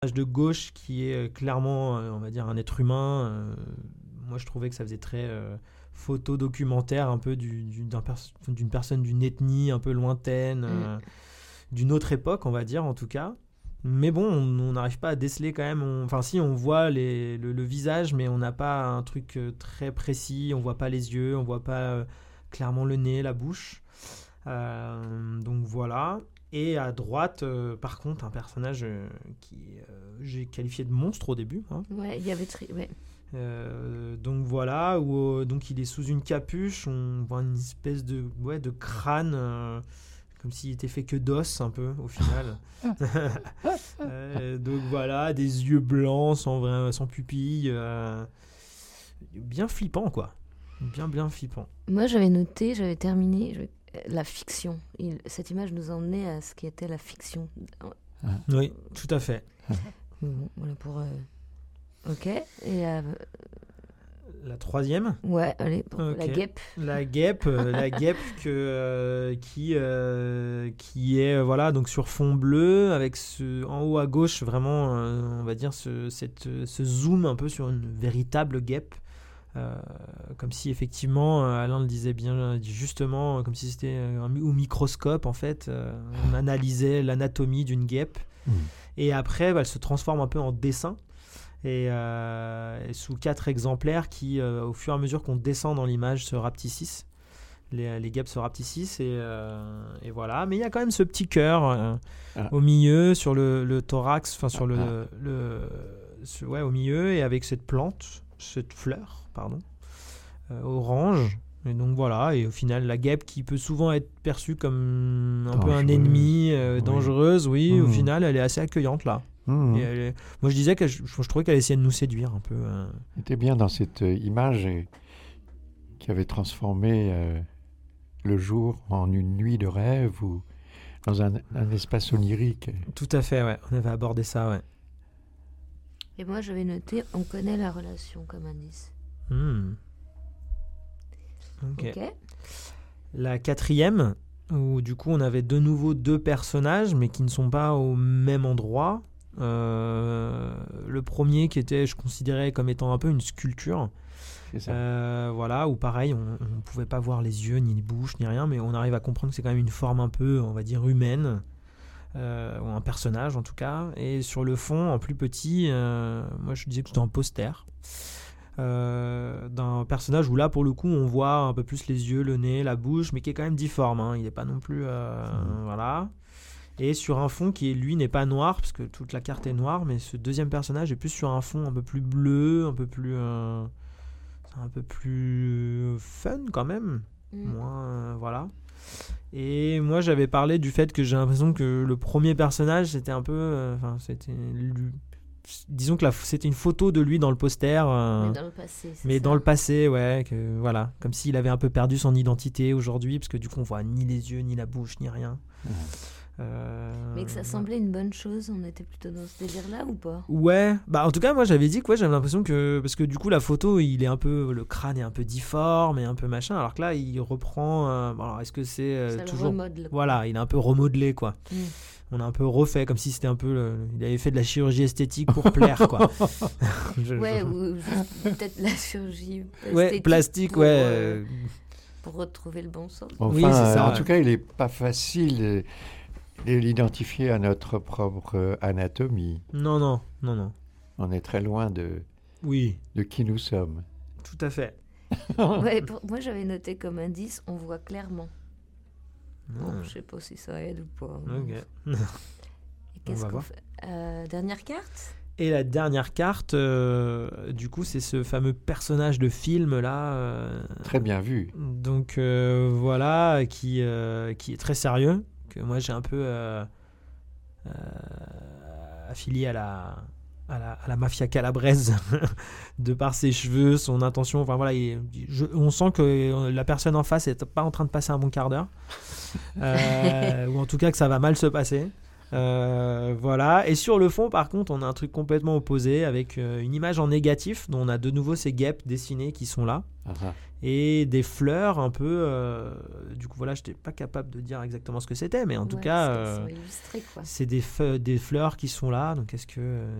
de gauche qui est clairement, on va dire, un être humain. Moi, je trouvais que ça faisait très photo documentaire, un peu d'une personne d'une ethnie un peu lointaine, d'une autre époque, on va dire, en tout cas. Mais bon, on n'arrive pas à déceler quand même. Enfin, si, on voit le visage, mais on n'a pas un truc très précis. On voit pas les yeux, on voit pas clairement le nez, la bouche. Donc voilà. Et à droite, par contre, un personnage qui j'ai qualifié de monstre au début. Hein. Ouais, il y avait donc voilà, où donc il est sous une capuche. On voit une espèce de crâne. Comme s'il était fait que d'os un peu au final. Donc voilà, des yeux blancs sans pupille. Bien flippant quoi. Bien flippant. Moi j'avais terminé la fiction. Cette image nous emmenait à ce qui était la fiction. Oui, tout à fait. Bon, voilà pour... Ok. Et... La troisième. Ouais, allez, okay. La guêpe. La guêpe qui est voilà donc sur fond bleu avec en haut à gauche vraiment on va dire ce zoom un peu sur une véritable guêpe. Comme si effectivement Alain le disait bien justement comme si c'était au microscope en fait on analysait l'anatomie d'une guêpe et après elle se transforme un peu en dessin. Et sous 4 exemplaires qui, au fur et à mesure qu'on descend dans l'image, se rapetissent. Les guêpes se rapetissent et voilà. Mais il y a quand même ce petit cœur au milieu, sur le thorax, enfin sur au milieu, et avec cette fleur, orange. Et donc voilà, et au final, la guêpe qui peut souvent être perçue comme un peu un ennemi, dangereuse, au final, elle est assez accueillante là. Et moi je disais que je trouvais qu'elle essayait de nous séduire un peu. Elle était bien dans cette image qui avait transformé le jour en une nuit de rêve ou dans un espace onirique. Tout à fait, ouais. On avait abordé ça, ouais. Et moi j'avais noté, on connaît la relation comme indice. Ok. La quatrième, où du coup on avait de nouveau 2 personnages mais qui ne sont pas au même endroit. Le premier qui était, je considérais comme étant un peu une sculpture. C'est ça. Voilà, où pareil, on ne pouvait pas voir les yeux, ni les bouches, ni rien, mais on arrive à comprendre que c'est quand même une forme un peu, on va dire, humaine, ou un personnage en tout cas. Et sur le fond, en plus petit, moi je disais que c'était un poster d'un personnage où là, pour le coup, on voit un peu plus les yeux, le nez, la bouche, mais qui est quand même difforme. Hein. Il n'est pas non plus... voilà. Et sur un fond qui, lui, n'est pas noir, parce que toute la carte est noire, mais ce deuxième personnage est plus sur un fond un peu plus bleu, un peu plus fun quand même. Moins, voilà. Et moi, j'avais parlé du fait que j'ai l'impression que le premier personnage, c'était un peu... disons que c'était une photo de lui dans le poster. Mais dans le passé, c'est mais ça. dans le passé, ouais. Voilà. Comme s'il avait un peu perdu son identité aujourd'hui, parce que du coup, on voit ni les yeux, ni la bouche, ni rien. Mais que ça semblait une bonne chose, on était plutôt dans ce délire-là ou pas ? Ouais, bah en tout cas moi j'avais dit que j'avais l'impression que, parce que du coup la photo il est un peu, le crâne est un peu difforme et un peu machin, alors que là il reprend, alors est-ce que c'est toujours... remodèle, voilà, il est un peu remodelé quoi. On a un peu refait comme si c'était un peu il avait fait de la chirurgie esthétique pour plaire quoi. Ou peut-être la chirurgie esthétique. Ouais, plastique, pour retrouver le bon sens. Enfin, oui, c'est ça, en tout cas, il n'est pas facile de l'identifier à notre propre anatomie. Non. On est très loin de qui nous sommes. Tout à fait. Moi, j'avais noté comme indice, on voit clairement. Bon, je ne sais pas si ça aide ou pas. Ok. Et qu'est-ce qu'on fait ? Dernière carte ? Et la dernière carte, du coup, c'est ce fameux personnage de film là. Très bien vu. Donc voilà, qui est très sérieux, que moi j'ai un peu affilié à la mafia calabraise de par ses cheveux, son intention. Enfin voilà, on sent que la personne en face est pas en train de passer un bon quart d'heure, ou en tout cas que ça va mal se passer. Voilà. Et sur le fond par contre on a un truc complètement opposé avec une image en négatif dont on a de nouveau ces guêpes dessinées qui sont là et des fleurs un peu. Du coup, voilà, je n'étais pas capable de dire exactement ce que c'était, mais en tout cas, illustré, quoi. c'est des fleurs qui sont là. Donc, est-ce que